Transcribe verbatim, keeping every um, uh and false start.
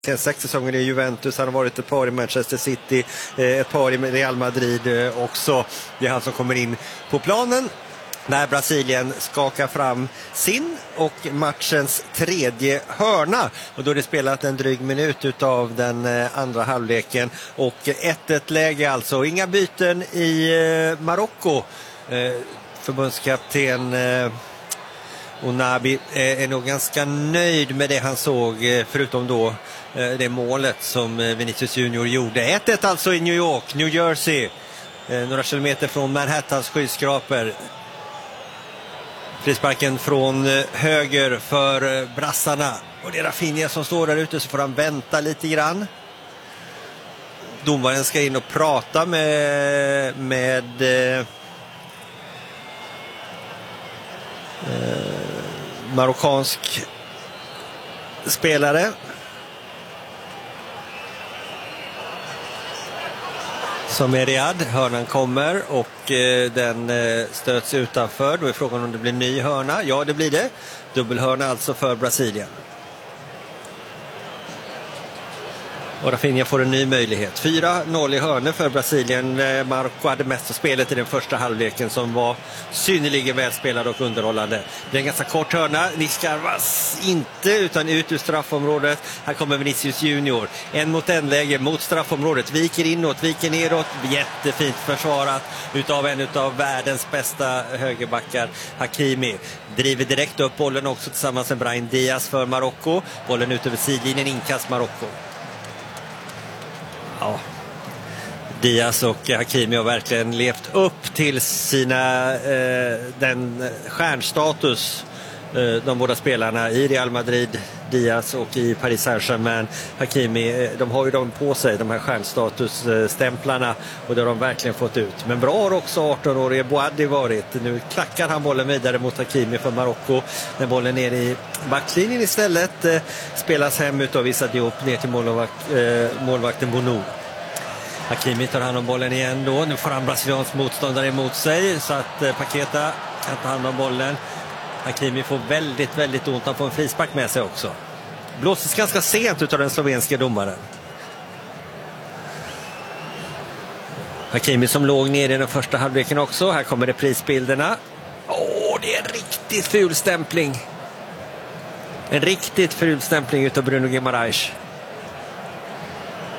Sen sex säsonger i Juventus, han har varit ett par i Manchester City, ett par i Real Madrid också. Det är han som kommer in på planen när Brasilien skakar fram sin och matchens tredje hörna. Och då är det spelat en dryg minut utav den andra halvleken. Och ett ett läge alltså. Inga byten i Marocko. Förbundskapten Ounabi är nog ganska nöjd med det han såg, förutom då det målet som Vinicius Junior gjorde. ett ett alltså i New York, New Jersey, några kilometer från Manhattans skyskrapor. Frisparken från höger för brassarna, och det är Rafinha som står där ute, så får han vänta lite grann. Domaren ska in och prata med med eh, marockansk spelare som är Riyad. Hörnan kommer och eh, den eh, stöts utanför. Då är frågan om det blir ny hörna. Ja, det blir det. Dubbelhörna alltså för Brasilien. Och Rafinha får en ny möjlighet. fyra noll i hörnor för Brasilien. Marocko hade mest av spelet i den första halvleken, som var synnerligen välspelad och underhållande. Det är en ganska kort hörna. Niskarvas inte, utan ut ur straffområdet. Här kommer Vinicius Junior. En mot en läge mot straffområdet. Viker inåt, viker neråt. Jättefint försvarat utav en utav världens bästa högerbackar, Hakimi. Driver direkt upp bollen också tillsammans med Brahim Diaz för Marocko. Bollen ut över sidlinjen, inkast Marocko. Ja, Diaz och Hakimi har verkligen levt upp till sina eh, den stjärnstatus, eh, de båda spelarna i Real Madrid, Diaz, och i Paris Saint-Germain, Hakimi. De har ju dem på sig, de här stjärnstatusstämplarna, och det har de verkligen fått ut. Men bra har också arton-årige Boadi varit. Nu klackar han bollen vidare mot Hakimi för Marocko. När bollen ner i backlinjen istället eh, spelas hem utav Issa Diop ner till målvakt, eh, målvakten Bono. Hakimi tar hand om bollen igen då. Nu får han brasiliansk motståndare emot sig, så att eh, Paqueta kan ta hand om bollen. Hakimi får väldigt, väldigt ont. Han får en frispark med sig också. Blåses ganska sent utav den slovenska domaren. Hakimi som låg ner i den första halvleken också. Här kommer reprisbilderna. Åh, det är en riktigt ful stämpling. En riktigt ful stämpling utav Bruno Guimaraes.